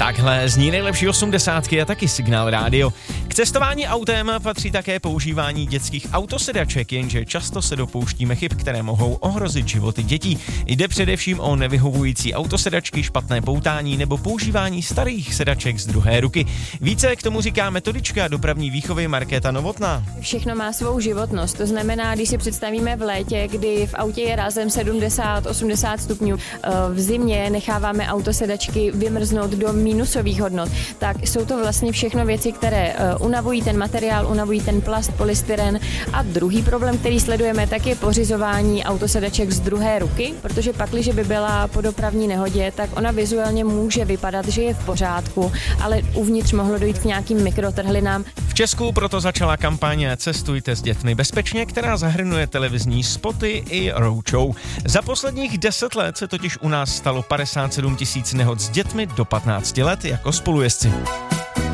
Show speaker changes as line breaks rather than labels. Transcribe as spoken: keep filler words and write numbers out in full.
Takhle zní nejlepší osmdesátky a taky Signál rádio. K cestování autem patří také používání dětských autosedaček, jenže často se dopouštíme chyb, které mohou ohrozit životy dětí. Jde především o nevyhovující autosedačky, špatné poutání nebo používání starých sedaček z druhé ruky. Více k tomu říká metodička dopravní výchovy Markéta Novotná.
Všechno má svou životnost, to znamená, když si představíme v létě, kdy v autě je rázem sedmdesát osmdesát stupňů, v zimě necháváme autosedačky vymrznout do minusových hodnot, tak jsou to vlastně všechno věci, které unavují ten materiál, unavují ten plast, polystyren. A druhý problém, který sledujeme, tak je pořizování autosedaček z druhé ruky, protože pakliže by byla po dopravní nehodě, tak ona vizuálně může vypadat, že je v pořádku, ale uvnitř mohlo dojít k nějakým mikrotrhlinám.
V Česku proto začala kampaň Cestujte s dětmi bezpečně, která zahrnuje televizní spoty i roadshow. Za posledních deset let se totiž u nás stalo padesát sedm tisíc nehod s dětmi do patnácti let jako spolujezdci.